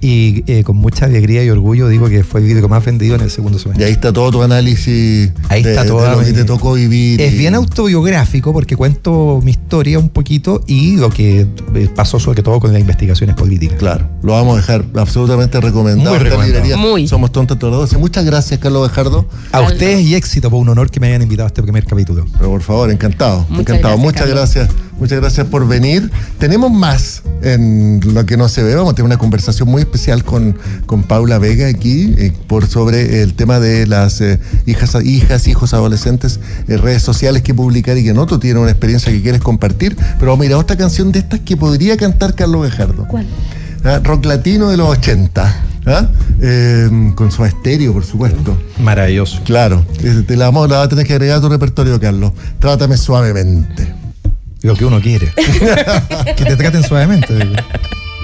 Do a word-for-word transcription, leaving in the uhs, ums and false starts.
Y eh, con mucha alegría y orgullo digo que fue el libro más vendido en el segundo semestre. Y ahí está todo tu análisis. Ahí de, está todo de lo mi... que te tocó vivir. Es y... bien autobiográfico porque cuento mi historia un poquito y lo que pasó sobre todo con las investigaciones políticas. Claro, lo vamos a dejar absolutamente recomendado. Muy Esta recomendado. librería Muy. Somos Tontos Todos los Doce. Muchas gracias, Carlos Bejardo. A ustedes y éxito, por un honor que me hayan invitado a este primer capítulo. Pero por favor, encantado. Muchas encantado. gracias, Muchas Carlos. gracias. Muchas gracias por venir. Tenemos más en lo que no se ve. Vamos a tener una conversación muy especial con, con Paula Vega aquí eh, por sobre el tema de las eh, hijas, hijas, hijos adolescentes, eh, redes sociales que publicar y que no. Tú tienes una experiencia que quieres compartir. Pero vamos a ir a otra canción de estas que podría cantar Carlos Bejardo. ¿Cuál? ¿Ah? Rock latino de los ochenta. ¿Ah? Eh, con su estéreo, por supuesto. Maravilloso. Claro. Eh, Te la, vamos, la vas a tener que agregar a tu repertorio, Carlos. Trátame suavemente. Lo que uno quiere. Que te traten suavemente.